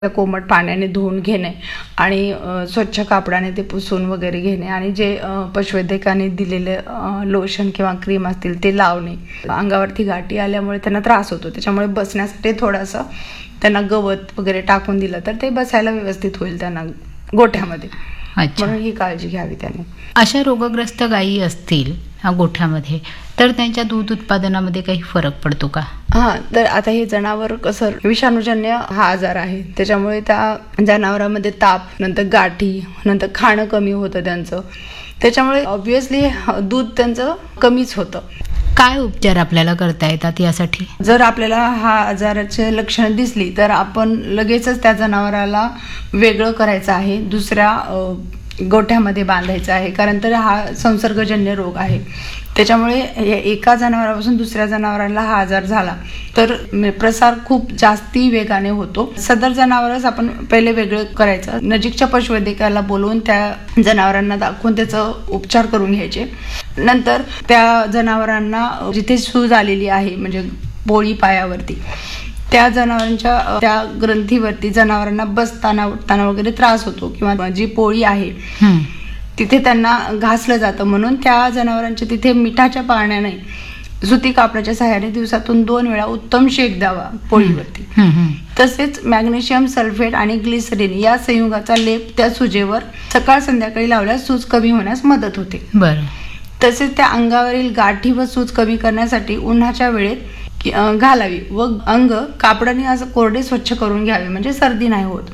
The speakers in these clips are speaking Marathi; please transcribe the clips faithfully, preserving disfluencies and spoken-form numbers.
कोमट पाण्याने धुवून घेणे आणि स्वच्छ कापडाने ते पुसून वगैरे घेणे आणि जे पशुवैद्यकाने दिलेले लोशन किंवा क्रीम असतील ते लावणे. अंगावरती गाठी आल्यामुळे त्यांना त्रास होतो, त्याच्यामुळे बसण्यासाठी थोडंसं त्यांना गवत वगैरे टाकून दिलं तर ते बसायला व्यवस्थित होईल त्यांना गोठ्यामध्ये. म्हणून ही काळजी घ्यावी त्याने. अशा रोगग्रस्त गायी असतील गोठ्यामध्ये तर त्यांच्या दूध उत्पादनामध्ये काही फरक पडतो का? हा, तर आता हे जनावर कसं विषाणूजन्य हा आजार आहे, त्याच्यामुळे त्या जनावरांमध्ये ताप, नंतर गाठी, नंतर खाणं कमी होतं त्यांचं, त्याच्यामुळे ऑब्व्हियसली दूध त्यांचं कमीच होतं. काय उपचार आपल्याला करता येतात यासाठी? जर आपल्याला हा आजाराची लक्षणं दिसली तर आपण लगेचच त्या जनावराला वेगळं करायचं आहे, दुसऱ्या गोठ्यामध्ये बांधायचं आहे, कारण तर हा संसर्गजन्य रोग आहे. त्याच्यामुळे एका जनावरापासून दुसऱ्या जनावराला हा आजार झाला तर प्रसार खूप जास्ती वेगाने होतो. सदर जनावरच आपण पहिले वेगळं करायचं, नजीकच्या पशुवैद्यकाला बोलवून त्या जनावरांना दाखवून त्याचं उपचार करून घ्यायचे. नंतर त्या जनावरांना जिथे सूज आलेली आहे म्हणजे पोळी पायावरती, त्या जनावरांच्या त्या ग्रंथीवरती जनावरांना बसताना उठताना वगैरे त्रास होतो किंवा जी पोळी आहे तिथे त्यांना घासलं जातं, म्हणून त्या जनावरांच्या तिथे मिठाच्या पाण्याने सुती कापडाच्या सहाय्याने दिवसातून दोन वेळा उत्तम शेक द्यावा पोळीवरती. तसेच मॅग्नेशियम सल्फेट आणि ग्लिसरीन या संयुगाचा लेप त्या सुजेवर सकाळ संध्याकाळी लावल्यास सूज कमी होण्यास मदत होते. बरं. तसेच त्या अंगावरील गाठी व सूज कमी करण्यासाठी उन्हाच्या वेळेत घालावी व अंग कापडाने असं कोरडे स्वच्छ करून घ्यावे, म्हणजे सर्दी नाही होत.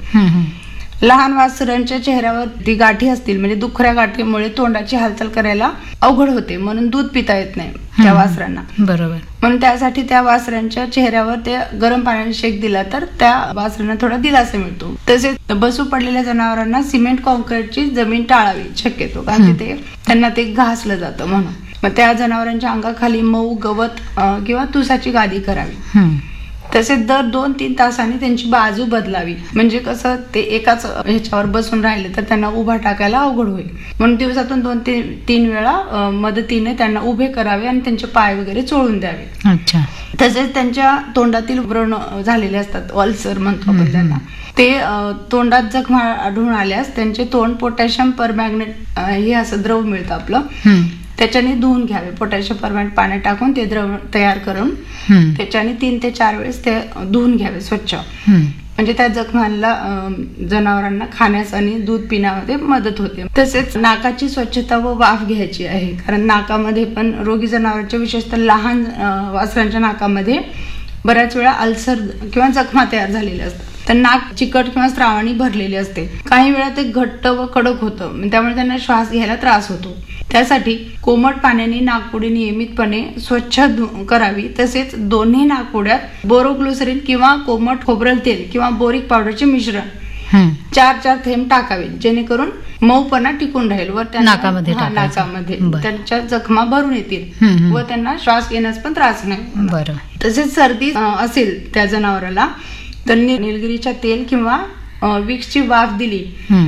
लहान वासरांच्या चेहऱ्यावर ती गाठी असतील म्हणजे दुखऱ्या गाठीमुळे तोंडाची हालचाल करायला अवघड होते, म्हणून दूध पिता येत नाही त्या वासरांना. बरोबर. म्हणून त्यासाठी त्या वासरांच्या चेहऱ्यावर ते गरम पाण्याने शेक दिला तर त्या वासरांना थोडा दिलासा मिळतो. तसेच बसू पडलेल्या जनावरांना सिमेंट कॉन्क्रीटची जमीन टाळावी शक्यतो, कारण तिथे त्यांना ते घासलं जातं म्हणून. मग त्या जनावरांच्या अंगाखाली मऊ गवत किंवा तुसाची गादी करावी. तसेच दर दोन तीन तासांनी त्यांची बाजू बदलावी, म्हणजे कसं ते एकाच ह्याच्यावर बसून राहिले तर त्यांना उभा टाकायला अवघड होईल, म्हणून दिवसातून दोन तीन तीन वेळा मदतीने त्यांना उभे करावे आणि त्यांचे पाय वगैरे चोळून द्यावे. अच्छा. तसेच त्यांच्या तोंडातील व्रण झालेले असतात, ऑल्सर म्हणतो आपण त्यांना, ते तोंडात जखमा आढळून आल्यास त्यांचे तोंड पोटॅशियम परमॅंगनेट हे असं द्रव मिळतं आपलं, त्याच्याने धुवून घ्यावे. पोटॅशियम परमॅंगनेट पाण्यात टाकून ते द्रव तयार करून त्याच्याने तीन ते चार वेळेस ते धुवून घ्यावे स्वच्छ, म्हणजे त्या जखमांना जनावरांना खाण्यास आणि दूध पिण्यामध्ये मदत होते. तसेच नाकाची स्वच्छता व वाफ घ्यायची आहे, कारण नाकामध्ये पण रोगी जनावरांच्या विशेषतः लहान वासरांच्या नाकामध्ये बऱ्याच वेळा अल्सर किंवा जखमा तयार झालेल्या असतात, तर नाक चिकट किंवा स्रावाने भरलेले असते. काही वेळा ते घट्ट व कडक होतं, त्यामुळे त्यांना श्वास घ्यायला त्रास होतो. त्यासाठी कोमट पाण्याने नाकपुडी नियमितपणे स्वच्छ करावी. तसेच दोन्ही नाकपुड्यात बोरोग्लिसरीन किंवा कोमट खोबरेल तेल किंवा बोरिक पावडरचे मिश्रण चार चार थेंब टाकावे, जेणेकरून मऊपणा टिकून राहील व नाकामध्ये नाकामध्ये त्यांच्या जखमा भरून येतील व त्यांना श्वास घेण्यास पण त्रास नाही. बरं. तसेच सर्दी असेल त्या जनावराला तर निलगिरीच्या तेल किंवा विक्सची वाफ दिली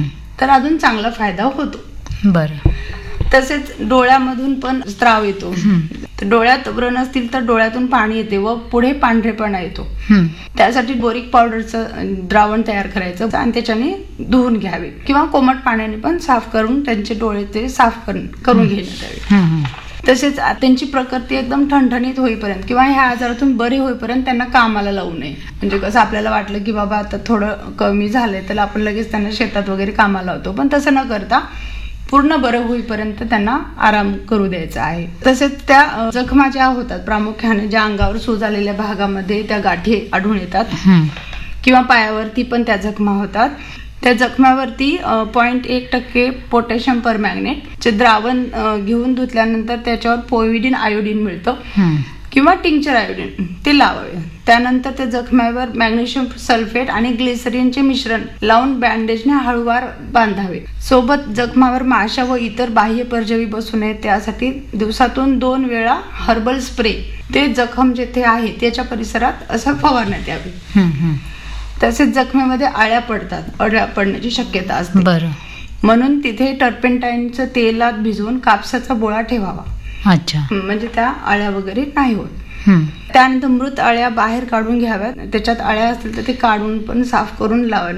तर अजून चांगला फायदा होतो. बरं. तसेच डोळ्यामधून पण स्त्राव येतो, डोळ्यात व्रण असतील तर डोळ्यातून पाणी येते व पुढे पांढरेपणा येतो. त्यासाठी बोरिक पावडरचं द्रावण तयार करायचं आणि त्याच्याने धुवून घ्यावे किंवा कोमट पाण्याने पण साफ करून त्यांचे डोळे ते साफ करून घेण्यात यावे. तसेच त्यांची प्रकृती एकदम ठणठणीत होईपर्यंत किंवा ह्या आजारातून बरे होईपर्यंत त्यांना कामाला लावू नये. म्हणजे कसं आपल्याला वाटलं की बाबा आता थोडं कमी झालंय तर आपण लगेच त्यांना शेतात वगैरे कामाला लावतो, पण तसं न करता पूर्ण बरं होईपर्यंत त्यांना आराम करू द्यायचा आहे. तसेच त्या जखमा ज्या होतात प्रामुख्याने ज्या अंगावर सूज आलेल्या भागामध्ये त्या गाठी आढळून येतात किंवा पायावरती पण त्या जखमा होतात, त्या जखमावरती पॉईंट एक टक्के पोटॅशियम परमॅंगनेटचे द्रावण घेऊन धुतल्यानंतर त्याच्यावर पोव्हिडीन आयोडीन मिळतं किंवा टिंक्चर आयोडीन ते लावावे. त्यानंतर त्या जखम्यावर मॅग्नेशियम सल्फेट आणि ग्लिसरीनचे मिश्रण लावून बँडेजने हळूवार बांधावे. सोबत जखमावर माशा व इतर बाह्य परजीवी बसू नये त्यासाठी दिवसातून दोन वेळा हर्बल स्प्रे ते जखम जेथे आहे त्याच्या परिसरात असं फवारण्यात यावे. तसेच जखमेमध्ये आळ्या पडतात, अळ्या पडण्याची शक्यता असते, म्हणून तिथे टर्पेंटाईनचं तेलात भिजवून कापसाचा बोळा ठेवावा. अच्छा. म्हणजे त्या आळ्या वगैरे नाही होत. हं. त्यानंतर मृत अळ्या बाहेर काढून घ्याव्यात. त्याच्यात अळ्या असतील तर ते काढून पण साफ करून लावा